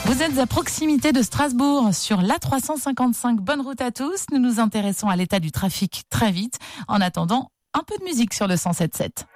Vous êtes à proximité de Strasbourg, sur l'A355. Bonne route à tous. Nous nous intéressons à l'état du trafic très vite. En attendant, un peu de musique sur le 107.7.